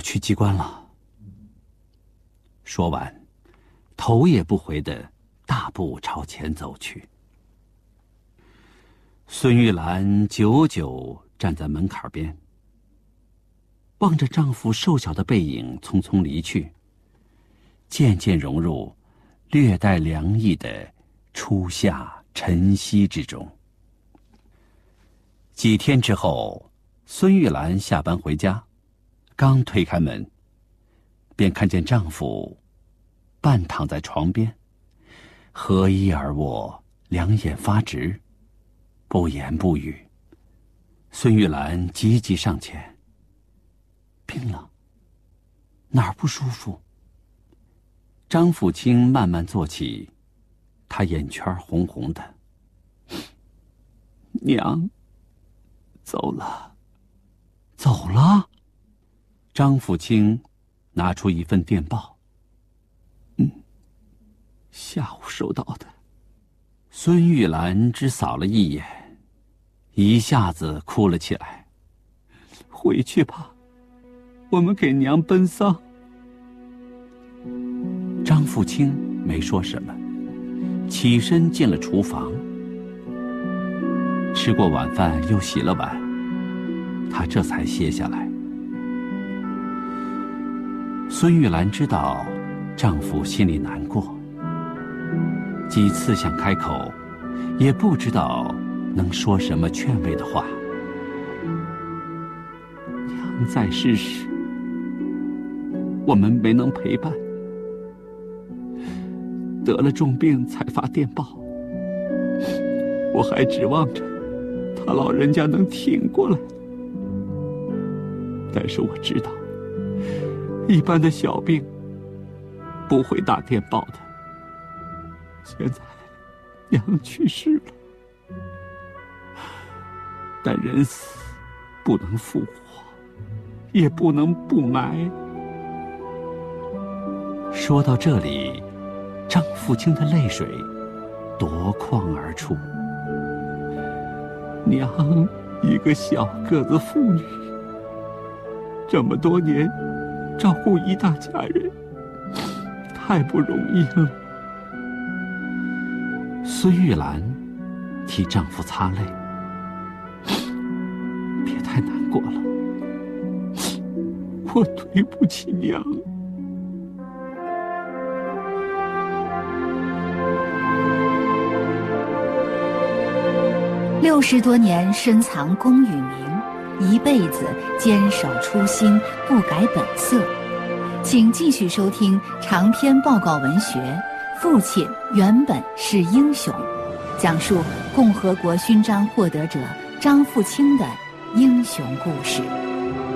去机关了。说完，头也不回地大步朝前走去。孙玉兰久久站在门槛边，望着丈夫瘦小的背影匆匆离去，渐渐融入略带凉意的初夏晨曦之中。几天之后，孙玉兰下班回家，刚推开门，便看见丈夫半躺在床边，合衣而卧，两眼发直，不言不语。孙玉兰急急上前：“病了？哪儿不舒服？”张富清慢慢坐起，他眼圈红红的：“娘走了。”“走了？”张富清拿出一份电报。“下午收到的。”孙玉兰只扫了一眼，一下子哭了起来。“回去吧，我们给娘奔丧。”张富清没说什么，起身进了厨房。吃过晚饭又洗了碗，他这才歇下来。孙玉兰知道丈夫心里难过，几次想开口，也不知道能说什么劝慰的话。娘在世时，我们没能陪伴，得了重病才发电报，我还指望着他老人家能挺过来。但是我知道，一般的小病不会打电报的。现在娘去世了，但人死不能复活，也不能不埋。说到这里，张富清的泪水夺眶而出。娘一个小个子妇女，这么多年照顾一大家人，太不容易了。孙玉兰替丈夫擦泪：“别太难过了，我对不起娘。” 60多年深藏功与名，一辈子坚守初心，不改本色。请继续收听长篇报告文学《父亲原本是英雄》，讲述共和国勋章获得者张富清的英雄故事。